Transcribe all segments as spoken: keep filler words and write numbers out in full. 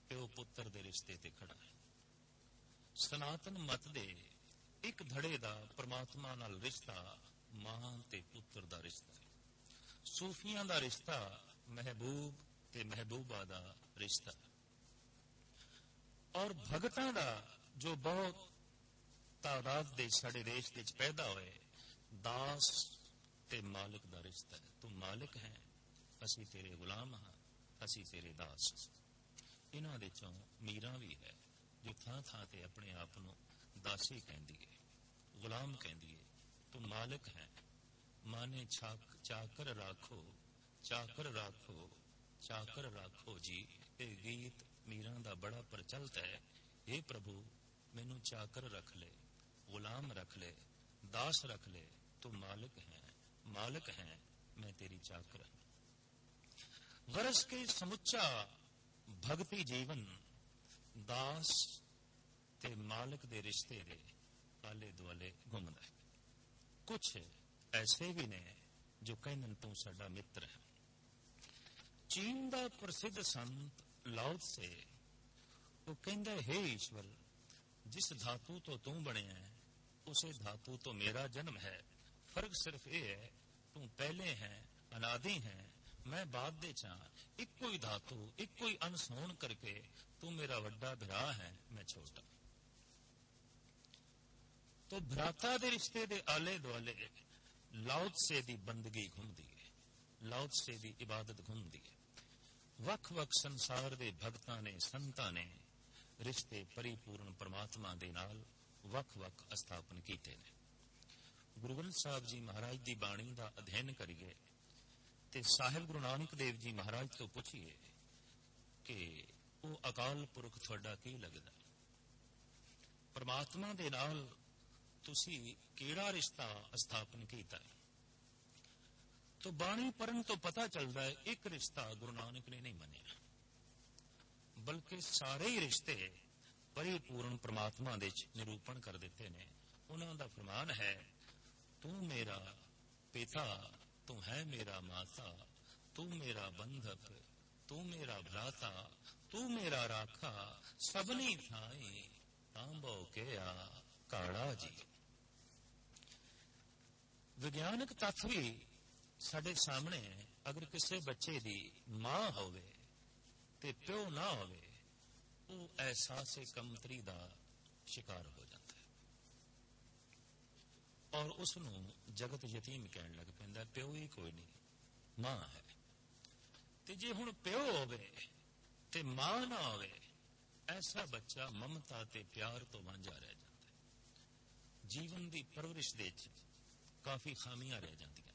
ਪਿਓ ਪੁੱਤਰ ਦੇ ਰਿਸ਼ਤੇ ਤੇ ਖੜਾ ਹੈ। ਸਨਾਤਨ ਮਤ ਦੇ ਇੱਕ ਧੜੇ ਦਾ ਪਰਮਾਤਮਾ ਨਾਲ ਰਿਸ਼ਤਾ ਮਾਂ ਤੇ ਪੁੱਤਰ ਦਾ ਰਿਸ਼ਤਾ ਹੈ। ਸੂਫੀਆਂ ਦਾ ਰਿਸ਼ਤਾ ਮਹਿਬੂਬ ਤੇ ਮਹਿਬੂਬਾ ਦਾ ਰਿਸ਼ਤਾ ਹੈ। ਔਰ ਭਗਤਾਂ ਦਾ ਜੋ ਬਹੁਤ ਤਾਦਾਦ ਦੇ ਸਾਡੇ ਦੇਸ਼ ਵਿੱਚ ਪੈਦਾ ਹੋਏ, ਦਾਸ ਤੇ ਮਾਲਕ ਦਾ ਰਿਸ਼ਤਾ ਹੈ। ਤੂੰ ਮਾਲਕ ਹੈ, ਅਸੀਂ ਤੇਰੇ ਗੁਲਾਮ ਹਾਂ, ਅਸੀਂ ਤੇਰੇ ਦਾਸ। ਇਹਨਾਂ ਦੇ ਚੋਂ ਮੀਰਾ ਵੀ ਹੈ ਜੋ ਥਾਂ ਥਾਂ ਤੇ ਆਪਣੇ ਆਪ ਨੂੰ ਦਾਸੀ ਕਹਿੰਦੀ ਹੈ, ਗੁਲਾਮ ਕਹਿੰਦੀ ਹੈ। ਤੂੰ ਮਾਲਕ ਹੈ, ਮਾਨੇ ਚਾਕਰ ਰਾਖੋ, ਚਾਕਰ ਰਾਖੋ, ਚਾਕਰ ਰਾਖੋ ਜੀ। ਇਹ ਗੀਤ ਮੀਰਾਂ ਦਾ ਬੜਾ ਪ੍ਰਚਲਿਤ ਹੈ। ਇਹ ਪ੍ਰਭੂ ਮੈਨੂੰ ਚਾਕਰ ਰੱਖ ਲੈ, ਗੁਲਾਮ ਰੱਖ ਲੈ, ਦਾਸ ਰੱਖ ਲੈ। ਤੂੰ ਮਾਲਕ ਹੈ, ਮਾਲਕ ਹੈ, ਮੈਂ ਤੇਰੀ ਚਾਕਰ ਹਾਂ। ਗਰਜ ਕੇ ਸਮੁੱਚਾ ਭਗਤੀ ਜੀਵਨ ਦਾਸ ਤੇ ਮਾਲਕ ਦੇ ਰਿਸ਼ਤੇ ਦੇ ਆਲੇ ਦੁਆਲੇ ਘੁੰਮਦਾ ਹੈ। ਕੁਛ ਐਸੇ ਵੀ ਨੇ ਜੋ ਕਹਿੰਦੇ ਤੂੰ ਸਾਡਾ ਮਿੱਤਰ ਹੈ। ਚੀਨ ਦਾ ਪ੍ਰਸਿੱਧ ਸੰਤ ਲਾਓ ਤਸੇ ਉਹ ਕਹਿੰਦਾ, ਹੇ ਈਸ਼ਵਰ, ਜਿਸ ਧਾਤੂ ਤੋਂ ਤੂੰ ਬਣਿਆ ਹੈ ਉਸੇ ਧਾਤੂ ਤੋਂ ਮੇਰਾ ਜਨਮ ਹੈ। ਫਰਕ ਸਿਰਫ ਇਹ ਹੈ, ਤੂੰ ਪਹਿਲੇ ਹੈ, ਅਨਾਦਿ ਹੈ, ਮੈਂ ਬਾਅਦ ਦੇ ਚਾਂ। ਇੱਕੋ ਹੀ ਧਾਤੂ, ਇੱਕੋ ਹੀ ਅੰਸ਼ ਹੋਣ ਕਰਕੇ ਤੂੰ ਮੇਰਾ ਵੱਡਾ ਭਰਾ ਹੈ, ਮੈਂ ਛੋਟਾ। ਤੋ ਭਰਾਤਾ ਦੇ ਰਿਸ਼ਤੇ ਦੇ ਆਲੇ ਦੁਆਲੇ ਲਾਓ ਤਸੇ ਦੀ ਬੰਦਗੀ ਘੁੰਮਦੀ ਹੈ, ਲਾਓ ਤਸੇ ਦੀ ਇਬਾਦਤ ਘੁੰਮਦੀ ਹੈ। ਵੱਖ ਵੱਖ ਸੰਸਾਰ ਦੇ ਭਗਤਾਂ ਨੇ, ਸੰਤਾਂ ਨੇ ਰਿਸ਼ਤੇ ਪਰਿਪੂਰਨ ਪਰਮਾਤਮਾ ਦੇ ਨਾਲ ਵੱਖ ਵੱਖ ਸਥਾਪਨ ਕੀਤੇ ਨੇ। ਗੁਰੂ ਗ੍ਰੰਥ ਸਾਹਿਬ ਜੀ ਮਹਾਰਾਜ ਦੀ ਬਾਣੀ ਦਾ ਅਧਿਐਨ ਕਰੀਏ ਤੇ ਸਾਹਿਬ ਗੁਰੂ ਨਾਨਕ ਦੇਵ ਜੀ ਮਹਾਰਾਜ ਤੋਂ ਪੁੱਛੀਏ ਕਿ ਉਹ ਅਕਾਲ ਪੁਰਖ ਤੁਹਾਡਾ ਕੀ ਲੱਗਦਾ, ਪਰਮਾਤਮਾ ਦੇ ਨਾਲ ਤੁਸੀਂ ਕਿਹੜਾ ਰਿਸ਼ਤਾ ਸਥਾਪਨ ਕੀਤਾ ਹੈ। ਤੋ ਬਾਣੀ ਪੜ੍ਹਨ ਤੋਂ ਪਤਾ ਚੱਲਦਾ ਹੈ ਇੱਕ ਰਿਸ਼ਤਾ ਗੁਰੂ ਨਾਨਕ ਨੇ ਨਹੀਂ ਮੰਨਿਆ, ਬਲਕਿ ਸਾਰੇ ਹੀ ਰਿਸ਼ਤੇ ਪਰਿਪੂਰਨ ਪਰਮਾਤਮਾ ਦੇ ਨਿਰੂਪਣ ਕਰ ਦਿੱਤੇ ਨੇ। ਉਹਨਾਂ ਦਾ ਫਰਮਾਨ ਹੈ, ਤੂੰ ਮੇਰਾ ਪਿਤਾ, ਤੂੰ ਹੈ ਮੇਰਾ ਮਾਤਾ, ਤੂੰ ਮੇਰਾ ਬੰਧਕ, ਤੂੰ ਮੇਰਾ ਭਰਾਤਾ, ਤੂੰ ਮੇਰਾ ਰਾਖਾ, ਸਭਨੀ ਥਾਈ ਤਾਂਬੋ ਕਿਆ ਕਾੜਾ ਜੀ। ਵਿਗਿਆਨਕ ਤੱਥ ਵੀ ਸਾਡੇ ਸਾਹਮਣੇ, ਅਗਰ ਕਿਸੇ ਬੱਚੇ ਦੀ ਮਾਂ ਹੋਵੇ ਤੇ ਪਿਓ ਨਾ ਹੋਵੇ, ਉਹ ਅਹਿਸਾਸੇ ਕਮਤਰੀ ਦਾ ਸ਼ਿਕਾਰ ਹੋ ਜਾਂਦਾ ਹੈ ਔਰ ਉਸ ਨੂੰ ਜਗਤ ਯਤੀਮ ਕਹਿਣ ਲੱਗ ਪੈਂਦਾ। ਪਿਓ ਹੀ ਕੋਈ ਨਹੀਂ, ਮਾਂ ਹੈ। ਤੇ ਜੇ ਹੁਣ ਪਿਓ ਹੋਵੇ ਤੇ ਮਾਂ ਨਾ ਹੋਵੇ, ਐਸਾ ਬੱਚਾ ਮਮਤਾ ਤੇ ਪਿਆਰ ਤੋਂ ਵਾਂਝਾ ਰਹਿ ਜਾਂਦਾ ਹੈ। ਜੀਵਨ ਦੀ ਪਰਵਰਿਸ਼ ਦੇ ਵਿੱਚ ਕਾਫੀ ਖਾਮੀਆਂ ਰਹਿ ਜਾਂਦੀਆਂ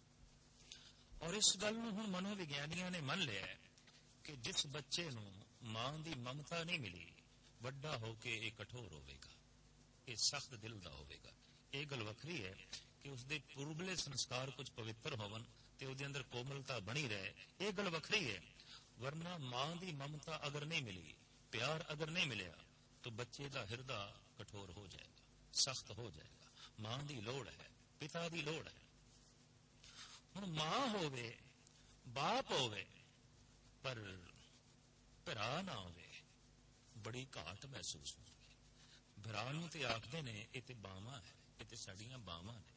ਨੇ। ਔਰ ਇਸ ਗੱਲ ਨੂੰ ਹੁਣ ਮਨੋਵਿਗਿਆਨੀਆਂ ਨੇ ਮੰਨ ਲਿਆ ਕਿ ਜਿਸ ਬੱਚੇ ਨੂੰ ਮਾਂ ਦੀ ਮਮਤਾ ਨਹੀਂ ਮਿਲੀ, ਵੱਡਾ ਹੋ ਕੇ ਇਹ ਕਠੋਰ ਹੋਵੇਗਾ, ਇਹ ਸਖਤ ਦਿਲ ਦਾ ਹੋਵੇਗਾ। ਇਹ ਗੱਲ ਵੱਖਰੀ ਹੈ ਕਿ ਉਸਦੇ ਪੂਰਬਲੇ ਸੰਸਕਾਰ ਕੁਝ ਪਵਿੱਤਰ ਹੋਵਨ ਤੇ ਉਹਦੇ ਅੰਦਰ ਕੋਮਲਤਾ ਬਣੀ ਰਹੇ, ਇਹ ਗੱਲ ਵੱਖਰੀ ਹੈ। ਵਰਨਾ ਮਾਂ ਦੀ ਮਮਤਾ ਅਗਰ ਨਹੀਂ ਮਿਲੀ, ਪਿਆਰ ਅਗਰ ਨਹੀਂ ਮਿਲਿਆ, ਤਾਂ ਬੱਚੇ ਦਾ ਹਿਰਦਾ ਕਠੋਰ ਹੋ ਜਾਏਗਾ, ਸਖਤ ਹੋ ਜਾਏਗਾ। ਮਾਂ ਦੀ ਲੋੜ ਹੈ, ਪਿਤਾ ਦੀ ਲੋੜ ਹੈ। ਹੁਣ ਮਾਂ ਹੋਵੇ, ਬਾਪ ਹੋਵੇ, ਪਰ ਭਰਾ ਨਾ ਹੋਵੇ, ਬੜੀ ਘਾਟ ਮਹਿਸੂਸ ਹੁੰਦੀ ਹੈ। ਭਰਾ ਨੂੰ ਤੇ ਆਖਦੇ ਨੇ ਇਹ ਤੇ ਬਾਵਾਂ ਹੈ, ਇਹ ਤੇ ਸਾਡੀਆਂ ਬਾਵਾਂ ਨੇ।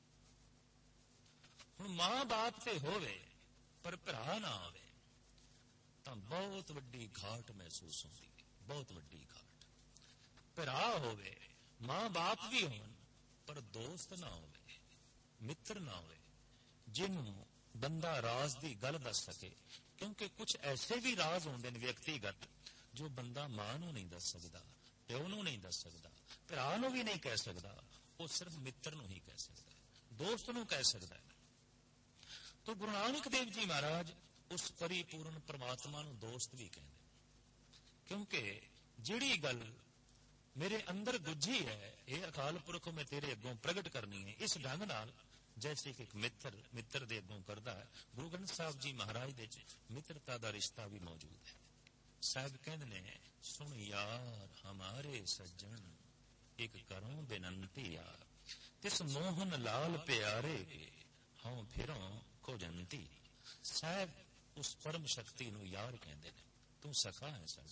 ਹੁਣ ਮਾਂ ਬਾਪ ਤੇ ਹੋਵੇ ਪਰ ਭਰਾ ਨਾ ਹੋਵੇ ਤਾਂ ਬਹੁਤ ਵੱਡੀ ਘਾਟ ਮਹਿਸੂਸ ਹੁੰਦੀ ਹੈ, ਬਹੁਤ ਵੱਡੀ ਘਾਟ। ਭਰਾ ਹੋਵੇ, ਮਾਂ ਬਾਪ ਵੀ ਹੋਣ, ਪਰ ਦੋਸਤ ਨਾ ਹੋਵੇ, ਮਿੱਤਰ ਨਾ ਹੋਵੇ, ਜਿਹਨੂੰ ਬੰਦਾ ਰਾਜ਼ ਦੀ ਗੱਲ ਦੱਸ ਸਕੇ। ਕਿਉਂਕਿ ਕੁਝ ਐਸੇ ਵੀ ਰਾਜ਼ ਹੁੰਦੇ ਨੇ ਵਿਅਕਤੀਗਤ ਜੋ ਬੰਦਾ ਮਾਂ ਨੂੰ ਨਹੀਂ ਦੱਸ ਸਕਦਾ, ਪਿਓ ਨੂੰ ਨਹੀਂ ਦੱਸ ਸਕਦਾ, ਭਰਾ ਨੂੰ ਵੀ ਨਹੀਂ ਕਹਿ ਸਕਦਾ, ਉਹ ਸਿਰਫ ਮਿੱਤਰ ਨੂੰ ਹੀ ਕਹਿ ਸਕਦਾ ਹੈ, ਦੋਸਤ ਨੂੰ ਕਹਿ ਸਕਦਾ ਹੈ। ਤਾਂ ਗੁਰੂ ਨਾਨਕ ਦੇਵ ਜੀ ਮਹਾਰਾਜ ਉਸ ਪਰਿਪੂਰਨ ਪਰਮਾਤਮਾ ਨੂੰ ਦੋਸਤ ਵੀ ਕਹਿੰਦੇ, ਕਿਉਂਕਿ ਜਿਹੜੀ ਗੱਲ ਮੇਰੇ ਅੰਦਰ ਗੁੱਝੀ ਹੈ, ਇਹ ਅਕਾਲ ਪੁਰਖ ਮੈਂ ਤੇਰੇ ਅੱਗੋਂ ਪ੍ਰਗਟ ਕਰਨੀ ਹੈ, ਇਸ ਢੰਗ ਨਾਲ ਜੈਸੇ ਕਿ ਇੱਕ ਮਿੱਤਰ ਮਿੱਤਰ ਦੇ ਅੱਗੋਂ ਕਰਦਾ ਹੈ। ਗੁਰੂ ਗ੍ਰੰਥ ਸਾਹਿਬ ਜੀ ਮਹਾਰਾਜ ਦੇ ਵਿੱਚ ਮਿੱਤਰਤਾ ਦਾ ਰਿਸ਼ਤਾ ਵੀ ਮੌਜੂਦ ਹੈ। ਸਾਹਿਬ ਕਹਿੰਦੇ ਨੇ, ਸੁਣ ਯਾਰ ਹਮਾਰੇ ਸੱਜਣ ਇੱਕ ਕਰੋ ਬੇਨੰਤੀ ਆ, ਤਿਸ ਮੋਹਨ ਲਾਲ ਪਿਆਰੇ ਹਉ ਫਿਰੋਂ ਖੋਜੰਤੀ। ਸਾਹਿਬ ਉਸ ਪਰਮ ਸ਼ਕਤੀ ਨੂੰ ਯਾਰ ਕਹਿੰਦੇ ਨੇ, ਤੂੰ ਸਖਾ ਹੈ ਸਾਡਾ।